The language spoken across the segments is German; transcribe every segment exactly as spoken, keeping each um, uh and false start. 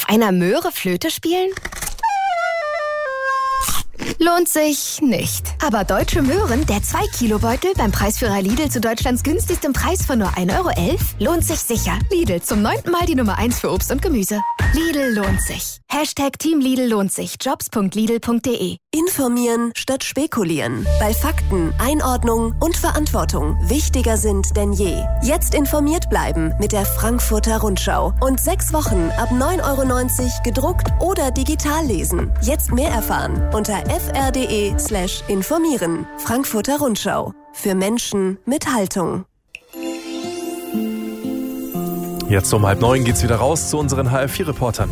Auf einer Möhre Flöte spielen? Lohnt sich nicht. Aber Deutsche Möhren, der zwei Kilo Beutel beim Preisführer Lidl zu Deutschlands günstigstem Preis von nur ein Euro elf, lohnt sich sicher. Lidl, zum neunten Mal die Nummer eins für Obst und Gemüse. Lidl lohnt sich. Hashtag Team Lidl lohnt sich. Jobs punkt lidl punkt de. Informieren statt spekulieren. Weil Fakten, Einordnung und Verantwortung wichtiger sind denn je. Jetzt informiert bleiben mit der Frankfurter Rundschau. Und sechs Wochen ab neun Euro neunzig gedruckt oder digital lesen. Jetzt mehr erfahren unter f r punkt d e slash informieren. Frankfurter Rundschau. Für Menschen mit Haltung. Jetzt um halb neun geht's wieder raus zu unseren H R vier Reportern.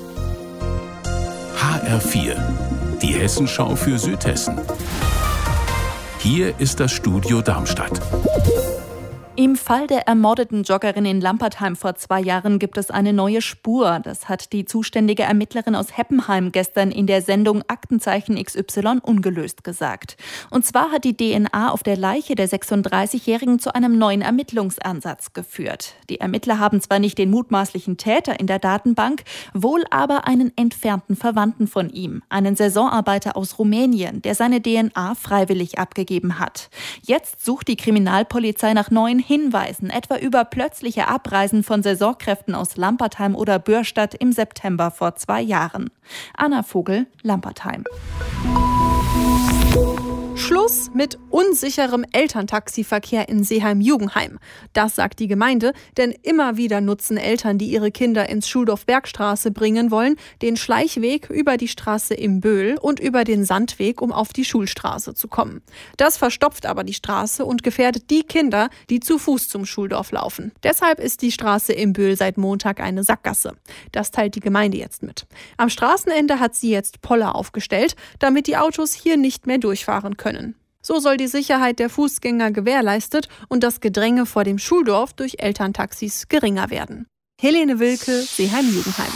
H R vier, die Hessenschau für Südhessen. Hier ist das Studio Darmstadt. Im Fall der ermordeten Joggerin in Lampertheim vor zwei Jahren gibt es eine neue Spur. Das hat die zuständige Ermittlerin aus Heppenheim gestern in der Sendung Aktenzeichen X Y ungelöst gesagt. Und zwar hat die D N A auf der Leiche der sechsunddreißigjährigen zu einem neuen Ermittlungsansatz geführt. Die Ermittler haben zwar nicht den mutmaßlichen Täter in der Datenbank, wohl aber einen entfernten Verwandten von ihm, einen Saisonarbeiter aus Rumänien, der seine D N A freiwillig abgegeben hat. Jetzt sucht die Kriminalpolizei nach neuen Hinweisen, etwa über plötzliche Abreisen von Saisonkräften aus Lampertheim oder Bürstadt im September vor zwei Jahren. Anna Vogel, Lampertheim. Schluss mit unsicherem Elterntaxiverkehr in Seeheim-Jugenheim. Das sagt die Gemeinde, denn immer wieder nutzen Eltern, die ihre Kinder ins Schuldorf Bergstraße bringen wollen, den Schleichweg über die Straße im Böhl und über den Sandweg, um auf die Schulstraße zu kommen. Das verstopft aber die Straße und gefährdet die Kinder, die zu Fuß zum Schuldorf laufen. Deshalb ist die Straße im Böhl seit Montag eine Sackgasse. Das teilt die Gemeinde jetzt mit. Am Straßenende hat sie jetzt Poller aufgestellt, damit die Autos hier nicht mehr durchfahren können. So soll die Sicherheit der Fußgänger gewährleistet und das Gedränge vor dem Schuldorf durch Elterntaxis geringer werden. Helene Wilke, Seeheim-Jugenheim.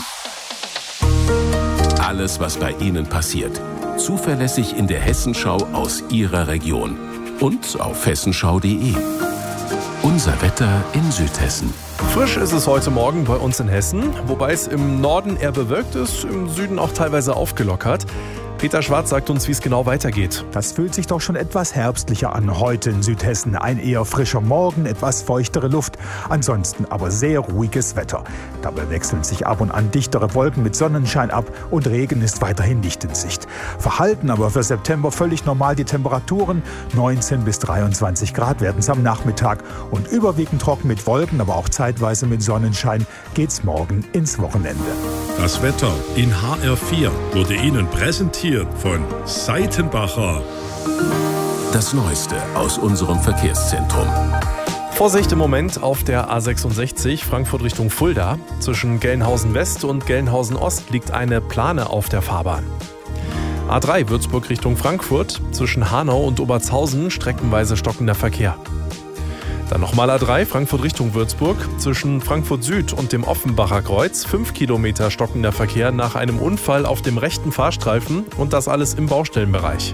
Alles, was bei Ihnen passiert, zuverlässig in der Hessenschau aus Ihrer Region und auf hessenschau punkt de. Unser Wetter in Südhessen. Frisch ist es heute Morgen bei uns in Hessen, wobei es im Norden eher bewölkt ist, im Süden auch teilweise aufgelockert. Peter Schwarz sagt uns, wie es genau weitergeht. Das fühlt sich doch schon etwas herbstlicher an heute in Südhessen. Ein eher frischer Morgen, etwas feuchtere Luft. Ansonsten aber sehr ruhiges Wetter. Dabei wechseln sich ab und an dichtere Wolken mit Sonnenschein ab und Regen ist weiterhin nicht in Sicht. Verhalten aber für September völlig normal die Temperaturen. neunzehn bis dreiundzwanzig Grad werden es am Nachmittag. Und überwiegend trocken mit Wolken, aber auch zeitweise mit Sonnenschein geht's morgen ins Wochenende. Das Wetter in H R vier wurde Ihnen präsentiert von Seitenbacher. Das Neueste aus unserem Verkehrszentrum. Vorsicht im Moment auf der A sechsundsechzig Frankfurt Richtung Fulda. Zwischen Gelnhausen West und Gelnhausen Ost liegt eine Plane auf der Fahrbahn. A drei Würzburg Richtung Frankfurt. Zwischen Hanau und Obertshausen streckenweise stockender Verkehr. Dann nochmal A drei Frankfurt Richtung Würzburg. Zwischen Frankfurt Süd und dem Offenbacher Kreuz fünf Kilometer stockender Verkehr nach einem Unfall auf dem rechten Fahrstreifen und das alles im Baustellenbereich.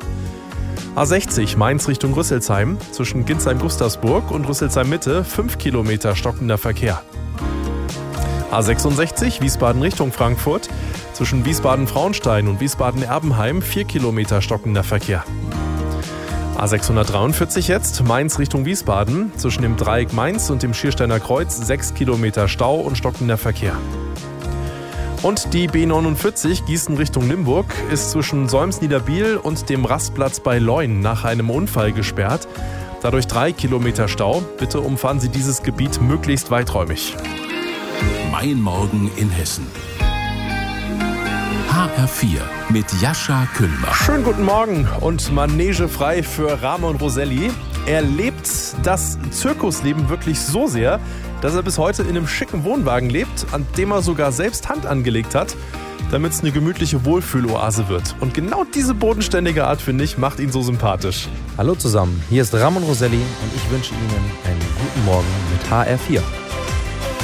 A sechzig Mainz Richtung Rüsselsheim. Zwischen Ginsheim-Gustavsburg und Rüsselsheim-Mitte fünf Kilometer stockender Verkehr. A sechsundsechzig Wiesbaden Richtung Frankfurt. Zwischen Wiesbaden-Frauenstein und Wiesbaden-Erbenheim vier Kilometer stockender Verkehr. A sechshundertdreiundvierzig jetzt, Mainz Richtung Wiesbaden. Zwischen dem Dreieck Mainz und dem Schiersteiner Kreuz sechs Kilometer Stau und stockender Verkehr. Und die B neunundvierzig Gießen Richtung Limburg ist zwischen Solms-Niederbiel und dem Rastplatz bei Leun nach einem Unfall gesperrt. Dadurch drei Kilometer Stau. Bitte umfahren Sie dieses Gebiet möglichst weiträumig. Mein Morgen in Hessen. H R vier mit Jascha Kühlbach. Schönen guten Morgen und Manege frei für Ramon Roselli. Er lebt das Zirkusleben wirklich so sehr, dass er bis heute in einem schicken Wohnwagen lebt, an dem er sogar selbst Hand angelegt hat, damit es eine gemütliche Wohlfühloase wird. Und genau diese bodenständige Art, finde ich, macht ihn so sympathisch. Hallo zusammen, hier ist Ramon Roselli und ich wünsche Ihnen einen guten Morgen mit H R vier.